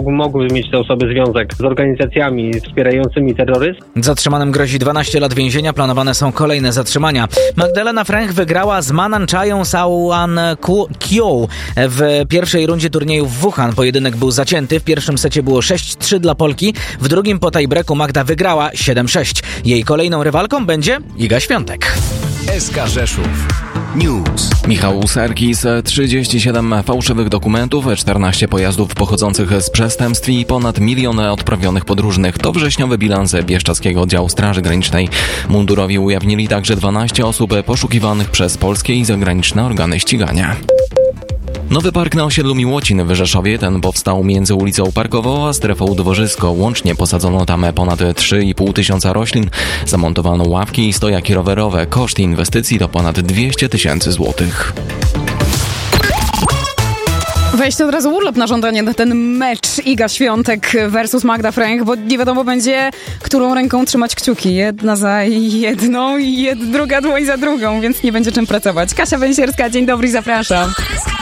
mogły mieć te osoby związek z organizacjami wspierającymi terroryzm. Zatrzymanym grozi 12 lat więzienia, planowane są kolejne zatrzymania. Magdalena Fręch wygrała z Manan Chają Sawan Kyo w pierwszej rundzie turnieju w Wuhan. Pojedynek był zacięty, w pierwszym secie było 6-3 dla Polki, w drugim po tiebreaku Magda wygrała 7-6. Jej kolejną rywalką będzie Iga Świątek. SK Rzeszów News. Michał Serkis, 37 fałszywych dokumentów, 14 pojazdów pochodzących z przestępstw i ponad 1 000 000 odprawionych podróżnych. To wrześniowy bilans Bieszczadzkiego Oddziału Straży Granicznej. Mundurowi ujawnili także 12 osób poszukiwanych przez polskie i zagraniczne organy ścigania. Nowy park na osiedlu Miłocin w Rzeszowie. Ten powstał między ulicą Parkową a strefą Dworzysko. Łącznie posadzono tam ponad 3,5 tysiąca roślin. Zamontowano ławki i stojaki rowerowe. Koszt inwestycji to ponad 200 000 złotych. Weźcie od razu urlop na żądanie na ten mecz Iga Świątek versus Magda Fręch, bo nie wiadomo będzie, którą ręką trzymać kciuki. Jedna za jedną i druga dłoń za drugą, więc nie będzie czym pracować. Kasia Węsierska, dzień dobry, zapraszam.